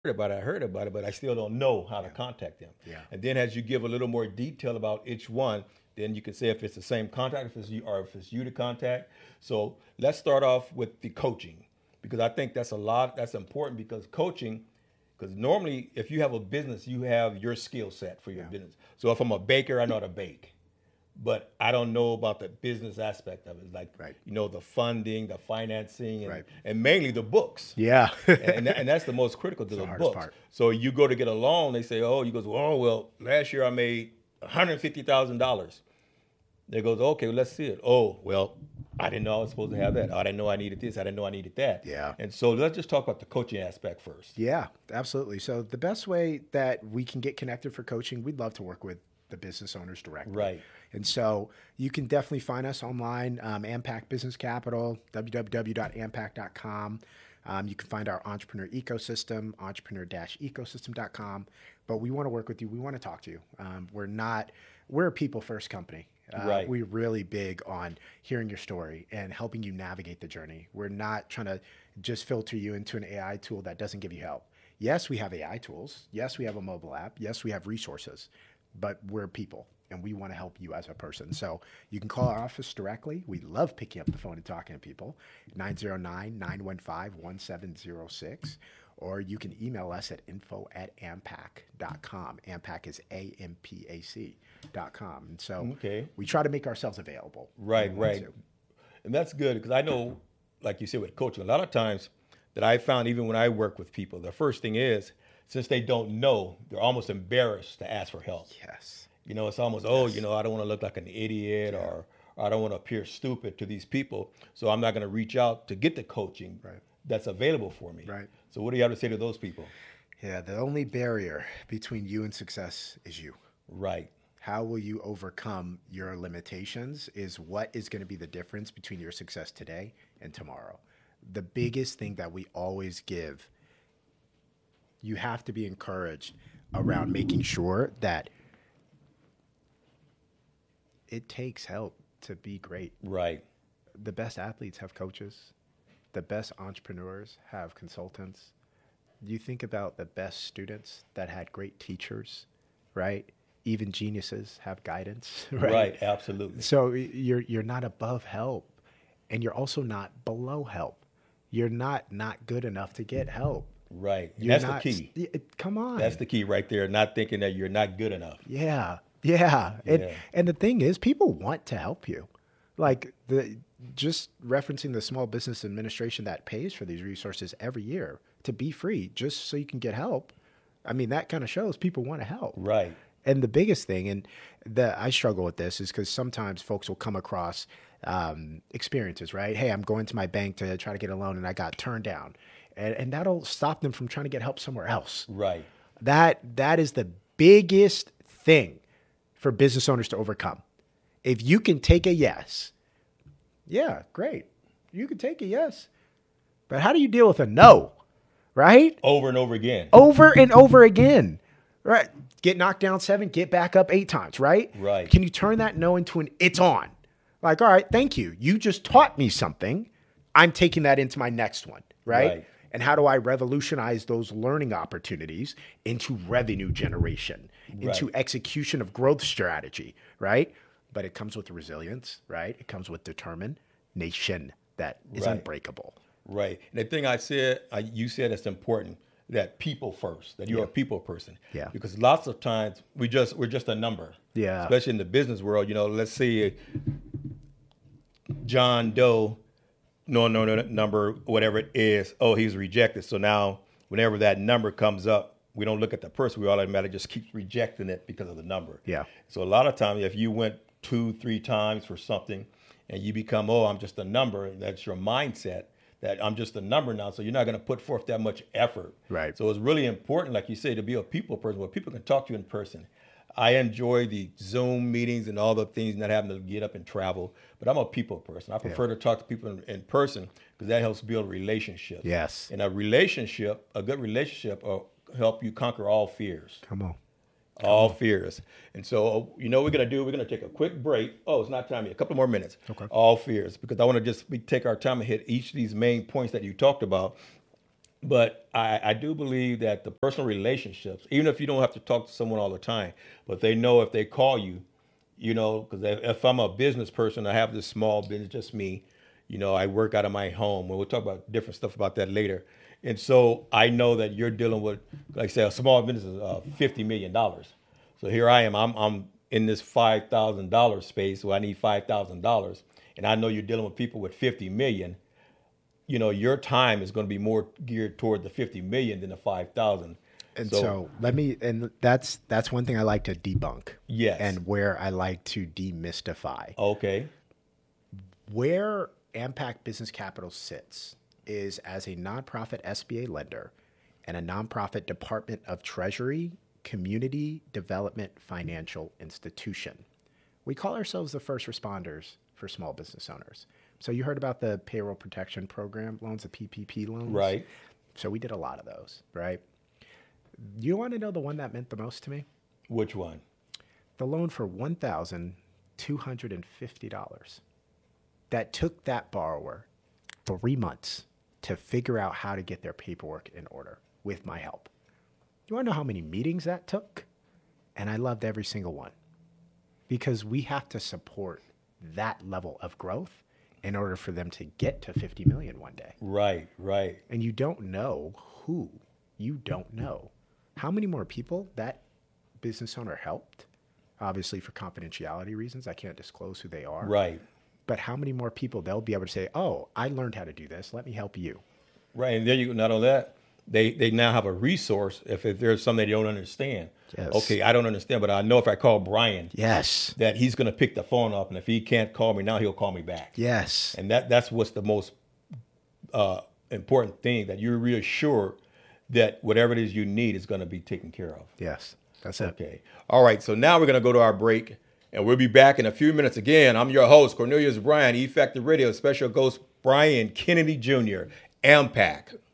about it, I heard about it, but I still don't know how to contact them. Yeah. And then as you give a little more detail about each one, then you can say if it's the same contact, if it's you, or if it's you to contact. So let's start off with the coaching, because I think that's important, because coaching, because normally if you have a business, you have your skill set for your business. So if I'm a baker, I know how to bake, but I don't know about the business aspect of it, like Right. the funding, the financing, and, Right. and mainly the books. Yeah. And that's the most critical to the the hardest books. part. So you go to get a loan, they say, oh, you goes, oh, well, last year I made $150,000. They goes, okay, well, let's see it. Oh, well, I didn't know I was supposed to have that. I didn't know I needed this. I didn't know I needed that. Yeah. And so let's just talk about the coaching aspect first. Yeah, absolutely. So the best way that we can get connected for coaching, we'd love to work with the business owners directly. Right. And so you can definitely find us online, Ampac Business Capital, www.ampac.com. You can find our entrepreneur ecosystem, entrepreneur-ecosystem.com. But we want to work with you. We want to talk to you. We're a people first company. Right. We're really big on hearing your story and helping you navigate the journey. We're not trying to just filter you into an AI tool that doesn't give you help. Yes, we have AI tools. Yes, we have a mobile app. Yes, we have resources, but we're people and we want to help you as a person. So you can call our office directly. We love picking up the phone and talking to people, 909-915-1706. Or you can email us at info@ampac.com. Ampac is AMPAC.com. And so we try to make ourselves available. Right. And that's good, because I know, like you said, with coaching, a lot of times that I found, even when I work with people, the first thing is, since they don't know, they're almost embarrassed to ask for help. Yes. It's almost, I don't want to look like an idiot, or I don't want to appear stupid to these people, so I'm not going to reach out to get the coaching that's available for me. Right. So what do you have to say to those people? Yeah, the only barrier between you and success is you. Right. How will you overcome your limitations is what is going to be the difference between your success today and tomorrow. The biggest thing that we always give, you have to be encouraged around making sure that it takes help to be great. Right. The best athletes have coaches. The best entrepreneurs have consultants. You think about the best students that had great teachers, right? Even geniuses have guidance, right? Right, absolutely. So you're not above help, and you're also not below help. You're not good enough to get help. Right. That's the key. Come on. That's the key right there, not thinking that you're not good enough. Yeah. And the thing is, people want to help you. Like just referencing the Small Business Administration that pays for these resources every year to be free, just so you can get help. I mean, that kind of shows people want to help. Right. And the biggest thing, and I struggle with this, is because sometimes folks will come across experiences, right? Hey, I'm going to my bank to try to get a loan and I got turned down. And that'll stop them from trying to get help somewhere else. Right. That is the biggest thing for business owners to overcome. If you can take a yes, yeah, great. You can take a yes. But how do you deal with a no, right? Over and over again. Over and over again, right? Get knocked down 7, get back up 8 times, right? Right. Can you turn that no into an it's on? Like, all right, thank you. You just taught me something. I'm taking that into my next one, right? And how do I revolutionize those learning opportunities into revenue generation, into execution of growth strategy, right? But it comes with resilience, right? It comes with determination that is unbreakable. Right. And the thing you said that's important, that people first, that you're a people person. Yeah. Because lots of times we're just a number. Yeah. Especially in the business world, let's say John Doe, no number, whatever it is, he's rejected. So now whenever that number comes up, we don't look at the person. We automatically just keep rejecting it because of the number. Yeah. So a lot of times, if you went 2-3 times for something and you become, I'm just a number, that's your mindset, that I'm just a number now. So you're not going to put forth that much effort. Right. So it's really important, like you say, to be a people person where people can talk to you in person. I enjoy the Zoom meetings and all the things, not having to get up and travel, but I'm a people person. I prefer to talk to people in person because that helps build relationships. Yes. And a good relationship will help you conquer all fears. Come on. All fears. And so, what we're going to do? We're going to take a quick break. It's not time yet. A couple more minutes. Okay. All fears. Because I want to take our time and hit each of these main points that you talked about. But I do believe that the personal relationships, even if you don't have to talk to someone all the time, but they know if they call you, because if I'm a business person, I have this small business, just me, I work out of my home. And we'll talk about different stuff about that later. And so I know that you're dealing with, like I said, a small business is $50 million. So here I am, I'm in this $5,000 space, so I need $5,000. And I know you're dealing with people with 50 million. Your time is going to be more geared toward the 50 million than the 5,000. And so that's one thing I like to debunk. Yes. And where I like to demystify. Okay. Where Ampac Business Capital sits is as a nonprofit SBA lender and a nonprofit Department of Treasury community development financial institution. We call ourselves the first responders for small business owners. So you heard about the payroll protection program loans, the PPP loans? Right. So we did a lot of those, right? You want to know the one that meant the most to me? Which one? The loan for $1,250 that took that borrower 3 months to figure out how to get their paperwork in order with my help. You want to know how many meetings that took? And I loved every single one because we have to support that level of growth in order for them to get to 50 million one day. Right. And you don't know how many more people that business owner helped. Obviously, for confidentiality reasons, I can't disclose who they are. Right. But how many more people they'll be able to say, oh, I learned how to do this. Let me help you. Right. And there you go. Not only that, they now have a resource if there's something they don't understand. Yes. Okay, I don't understand, but I know if I call Brian, yes, that he's going to pick the phone up. And if he can't call me now, he'll call me back. Yes. And that's what's the most important thing, that you're reassured that whatever it is you need is going to be taken care of. Yes. That's it. Okay. All right. So now we're going to go to our break, and we'll be back in a few minutes again. I'm your host, Cornelius Bryan, Effective Radio, special host Brian Kennedy Jr., Ampac.